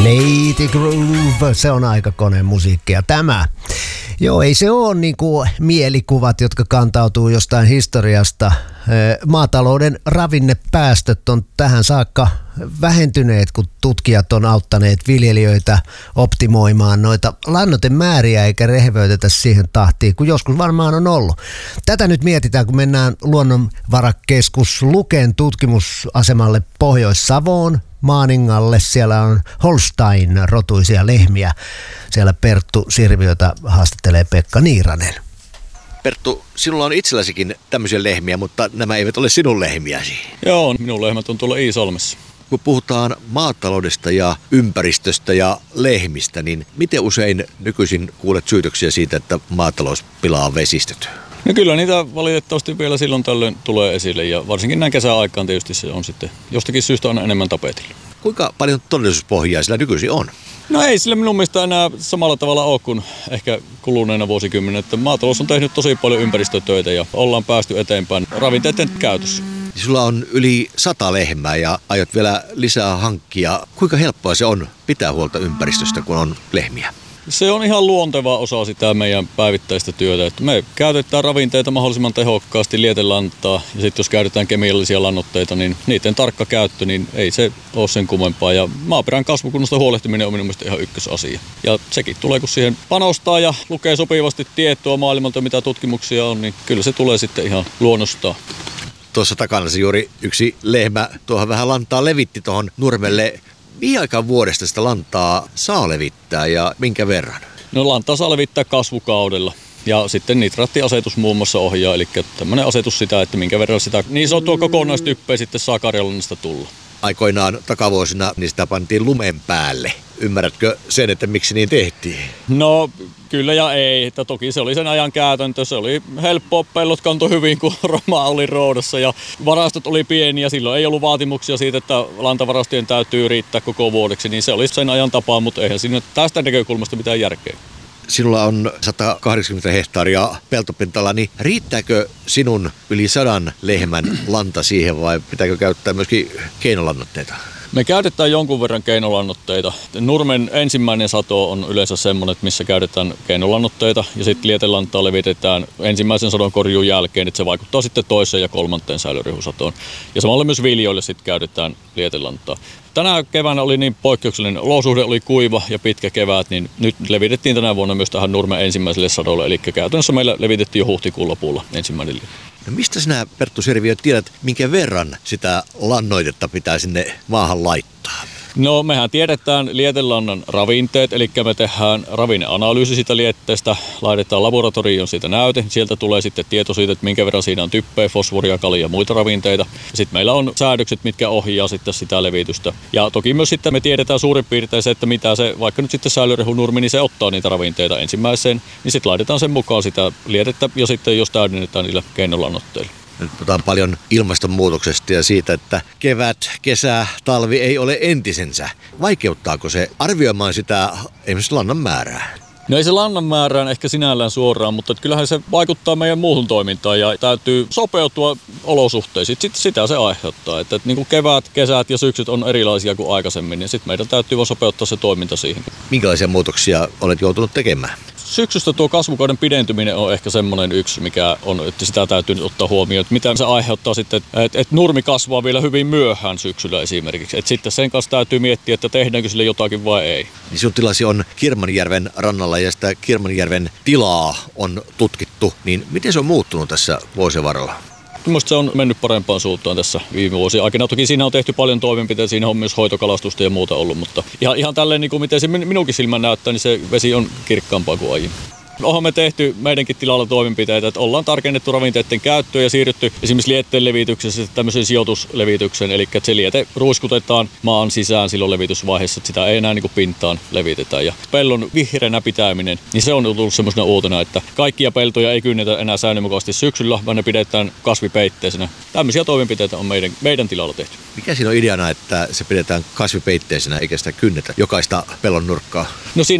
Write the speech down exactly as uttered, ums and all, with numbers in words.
Lady Groove, se on aika koneen musiikkia tämä. Joo, ei se ole niinku mielikuvat, jotka kantautuu jostain historiasta. Maatalouden ravinnepäästöt on tähän saakka vähentyneet, kun tutkijat on auttaneet viljelijöitä optimoimaan noita lannoitemääriä eikä rehevöitetä siihen tahtiin, kun joskus varmaan on ollut. Tätä nyt mietitään, kun mennään Luonnonvarakeskus Luken tutkimusasemalle Pohjois-Savoon, Maaningalle. Siellä on Holstein-rotuisia lehmiä. Siellä Perttu Sirviötä haastattelee Pekka Niiranen. Perttu, sinulla on itselläsikin tämmöisiä lehmiä, mutta nämä eivät ole sinun lehmiäsi. Joo, minun lehmät on tuolla Iisalmessa. Kun puhutaan maataloudesta ja ympäristöstä ja lehmistä, niin miten usein nykyisin kuulet syytöksiä siitä, että maatalous pilaa vesistöt? No kyllä niitä valitettavasti vielä silloin tällöin tulee esille ja varsinkin näin kesäaikaan tietysti se on sitten jostakin syystä on enemmän tapetilla. Kuinka paljon todellisuuspohjaa sillä nykyisin on? No ei sillä minun mielestä enää samalla tavalla ole kuin ehkä kuluneena vuosikymmenen, että maatalous on tehnyt tosi paljon ympäristötöitä ja ollaan päästy eteenpäin ravinteiden käytössä. Sulla on yli sata lehmää ja aiot vielä lisää hankkia. Kuinka helppoa se on pitää huolta ympäristöstä, kun on lehmiä? Se on ihan luonteva osa sitä meidän päivittäistä työtä. Että me käytetään ravinteita mahdollisimman tehokkaasti, lietelantaa ja sitten jos käytetään kemiallisia lannoitteita, niin niiden tarkka käyttö, niin ei se ole sen kummempaa. Ja maaperän kasvukunnosta huolehtiminen on minun mielestä ihan ykkösasia. Ja sekin tulee, kun siihen panostaa ja lukee sopivasti tietoa maailmalta, mitä tutkimuksia on, niin kyllä se tulee sitten ihan luonnostaan. Tuossa takana se juuri yksi lehmä tuohon vähän lantaa levitti tuohon nurmelle. Mihin aikaan vuodesta sitä lantaa saa levittää ja minkä verran? No lantaa saa levittää kasvukaudella ja sitten nitraattiasetus muun muassa ohjaa, eli tämmöinen asetus sitä, että minkä verran sitä niin sanottua kokonaistyppeä sitten saa karjalannista tulla. Aikoinaan takavuosina niin sitä pantiin lumen päälle. Ymmärrätkö sen, että miksi niin tehtiin? No kyllä ja ei. Että toki se oli sen ajan käytäntö. Se oli helppoa, pellot kantoi hyvin, kun Roma oli roudassa ja varastot oli pieniä. Silloin ei ollut vaatimuksia siitä, että lantavarastojen täytyy riittää koko vuodeksi. Niin se oli sen ajan tapaa, mutta eihän siinä tästä näkökulmasta mitään järkeä. Sinulla on sata kahdeksankymmentä hehtaaria peltopintalla, niin riittääkö sinun yli sadan lehmän lanta siihen vai pitääkö käyttää myöskin keinolannoitteita? Me käytetään jonkun verran keinolannoitteita. Nurmen ensimmäinen sato on yleensä semmoinen, missä käytetään keinolannoitteita ja sitten lietelantaa levitetään ensimmäisen sadon korjuun jälkeen, että se vaikuttaa sitten toiseen ja kolmanteen säilyrehusatoon. Ja samalla myös viljoille sitten käytetään lietelantaa. Tänä keväänä oli niin poikkeuksellinen olosuhde, oli kuiva ja pitkä kevät, niin nyt levitettiin tänä vuonna myös tähän Nurmen ensimmäiselle sadolle, eli käytännössä meillä levitettiin jo huhtikuun lopulla ensimmäinen liina. No mistä sinä, Perttu Sirviö, tiedät, minkä verran sitä lannoitetta pitää sinne maahan laittaa? No mehän tiedetään lietelannan ravinteet, eli me tehdään ravinneanalyysi siitä lietteestä, laitetaan laboratorioon siitä näyte, sieltä tulee sitten tieto siitä, että minkä verran siinä on typpeä, fosforia, kalia ja muita ravinteita. Sitten meillä on säädökset, mitkä ohjaa sitten sitä levitystä. Ja toki myös sitten me tiedetään suurin piirtein se, että mitä se, vaikka nyt sitten säilyrehunurmi, niin se ottaa niitä ravinteita ensimmäiseen, niin sitten laitetaan sen mukaan sitä lietettä ja sitten jos täydennetään niillä keinolannoitteilla. Nyt puhutaan paljon ilmastonmuutoksesta ja siitä, että kevät, kesä, talvi ei ole entisensä. Vaikeuttaako se arvioimaan sitä esimerkiksi lannan määrää? No ei se lannan määrään ehkä sinällään suoraan, mutta kyllähän se vaikuttaa meidän muuhun toimintaan ja täytyy sopeutua olosuhteisiin. Sitten sitä se aiheuttaa, että, että niin kuin kevät, kesät ja syksyt on erilaisia kuin aikaisemmin, niin sitten meidän täytyy vaan sopeuttaa se toiminta siihen. Minkälaisia muutoksia olet joutunut tekemään? Syksystä tuo kasvukauden pidentyminen on ehkä semmoinen yksi, mikä on, että sitä täytyy nyt ottaa huomioon. Että mitä se aiheuttaa sitten, että, että nurmi kasvaa vielä hyvin myöhään syksyllä esimerkiksi. Että sitten sen kanssa täytyy miettiä, että tehdäänkö sille jotakin vai ei. Niin sinun tilasi on Kirmanjärven rannalla ja sitä Kirmanjärven tilaa on tutkittu. Niin miten se on muuttunut tässä vuosien varrella? Minusta se on mennyt parempaan suuntaan tässä viime vuosien aikana. Toki siinä on tehty paljon toimenpiteitä, siinä on myös hoitokalastusta ja muuta ollut, mutta ihan, ihan tälleen niin kuin miten se minunkin silmän näyttää, niin se vesi on kirkkaampaa kuin aiemmin. Onhan me tehty meidänkin tilalla toimenpiteitä, että ollaan tarkennettu ravinteiden käyttöä ja siirrytty esimerkiksi lietteen levityksessä tämmöiseen sijoituslevitykseen, eli että se liete ruiskutetaan maan sisään silloin levitysvaiheessa, että sitä ei enää niin kuin pintaan levitetä. Ja pellon vihreänä pitäminen, niin se on tullut semmoisena uutena, että kaikkia peltoja ei kynnetä enää säännönmukaisesti syksyllä, vaan ne pidetään kasvipeitteisenä. Tämmöisiä toimenpiteitä on meidän, meidän tilalla tehty. Mikä siinä on ideana, että se pidetään kasvipeitteisenä eikä sitä kynnetä jokaista pellon nurkkaa? No siinä